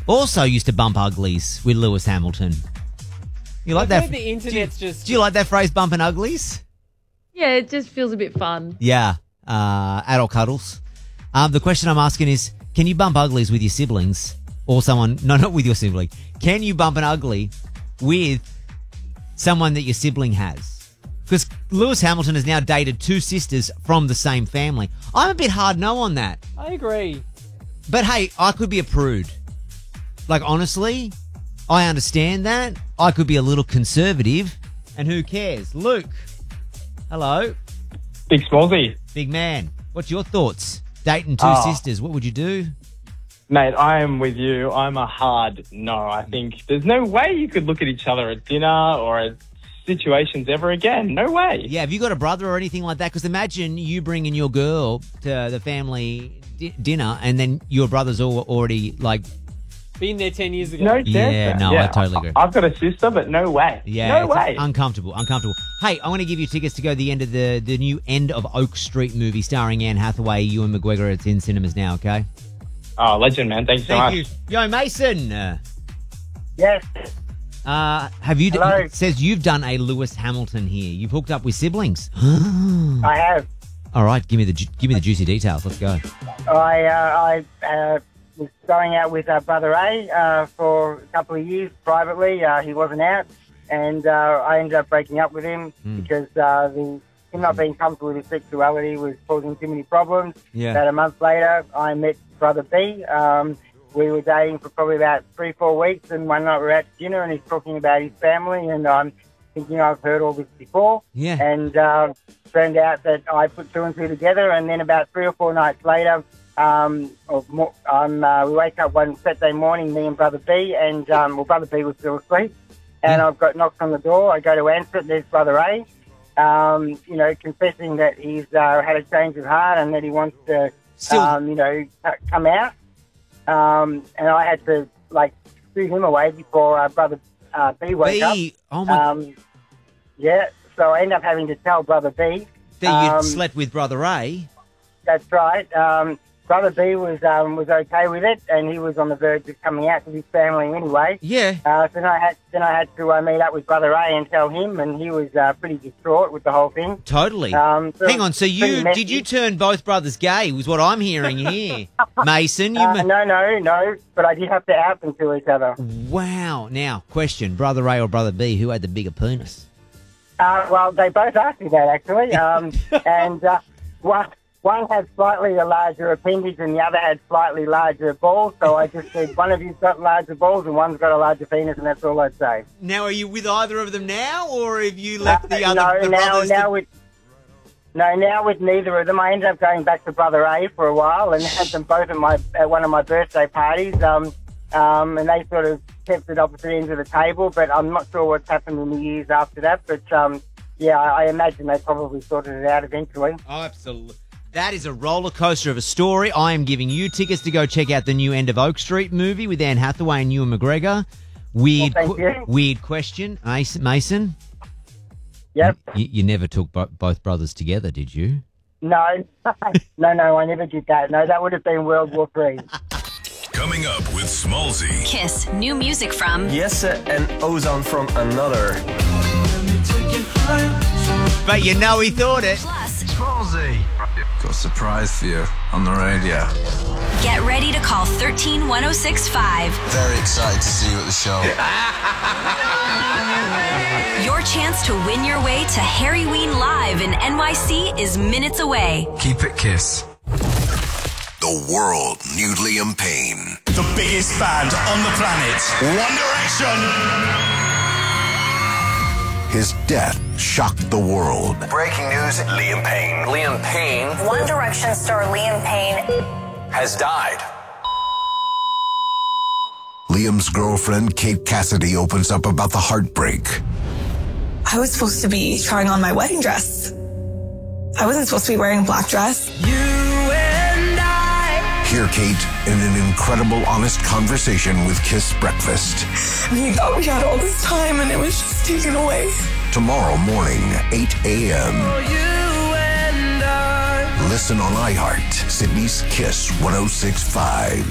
also used to bump uglies with Lewis Hamilton. You like that? The internet's Do you like that phrase, bumping uglies? Yeah, it just feels a bit fun. Yeah. Adult cuddles. The question I'm asking is, can you bump uglies with your siblings or someone? No, not with your sibling. Can you bump an ugly with someone that your sibling has? Because Lewis Hamilton has now dated two sisters from the same family. I'm a bit hard no on that. I agree. But hey, I could be a prude. Like, honestly, I understand that. I could be a little conservative. And who cares? Luke. Hello. Big Smallsy. Big man. What's your thoughts? Dating two sisters. What would you do? Mate, I am with you. I'm a hard no. I think there's no way you could look at each other at dinner or at situations ever again. No way. Yeah, have you got a brother or anything like that? Because imagine you bringing your girl to the family dinner and then your brother's already, like... Been there 10 years ago. No chance. Yeah, no, I totally agree. I've got a sister, but no way. Yeah, no way. Uncomfortable. Hey, I want to give you tickets to go to the end of the new End of Oak Street movie starring Anne Hathaway, Ewan McGregor. It's in cinemas now, okay? Oh, legend, man. Thank you so much. Thank you. Yo, Mason. Yes. Have you? Hello. It says you've done a Lewis Hamilton here. You've hooked up with siblings. I have. All right, give me the juicy details. Let's go. I was going out with Brother Ray for a couple of years privately. He wasn't out, and I ended up breaking up with him because him not being comfortable with his sexuality was causing too many problems. Yeah. About a month later, I met Brother B. We were dating for probably about 3-4 weeks, and one night we were at dinner, and he's talking about his family, and I'm thinking I've heard all this before. Yeah. And turned out that I put two and two together, and then about 3 or 4 nights later, we wake up one Saturday morning, me and Brother B, and Brother B was still asleep, and I've got knocks on the door. I go to answer it. There's Brother A, confessing that he's had a change of heart and that he wants to, come out. And I had to shoot him away before Brother B woke up. Oh my! Yeah, so I ended up having to tell Brother B that you slept with Brother A. That's right. Brother B was okay with it, and he was on the verge of coming out to his family anyway. Yeah. Then I had to meet up with Brother A and tell him, and he was pretty distraught with the whole thing. Totally. Hang on. So did you turn both brothers gay? Was what I'm hearing here, Mason. No. But I did have to out them to each other. Wow. Now, question: Brother A or Brother B? Who had the bigger penis? Well, they both asked me that actually, and one had slightly a larger appendage and the other had slightly larger balls. So I just said, one of you's got larger balls and one's got a larger penis, and that's all I'd say. Now, are you with either of them now, or have you left the other? Now with neither of them. I ended up going back to Brother A for a while and had them both at one of my birthday parties. And they sort of kept at opposite ends of the table, but I'm not sure what's happened in the years after that. But I imagine they probably sorted it out eventually. Oh, absolutely. That is a roller coaster of a story. I am giving you tickets to go check out the new End of Oak Street movie with Anne Hathaway and Ewan McGregor. Weird question, Mason. Yep. You never took both brothers together, did you? No, I never did that. No, that would have been World War III. Coming up with Smallsy. Kiss. New music from Yesse and Ozone from Another. But you know he thought it. Plus, Smallsy. Got a surprise for you on the radio. Get ready to call 13-1065. Very excited to see you at the show. Your chance to win your way to Harry Ween Live in NYC is minutes away. Keep it Kiss. The world knew Liam Payne. The biggest band on the planet. One Direction. His death shocked the world. Breaking news, Liam Payne. Liam Payne One Direction star Liam Payne has died. Liam's girlfriend, Kate Cassidy, opens up about the heartbreak. I was supposed to be trying on my wedding dress. I wasn't supposed to be wearing a black dress. Hear Kate in an incredible, honest conversation with Kiss Breakfast. We thought we had all this time and it was just taken away. Tomorrow morning, 8 a.m. Listen on iHeart, Sydney's Kiss 106.5.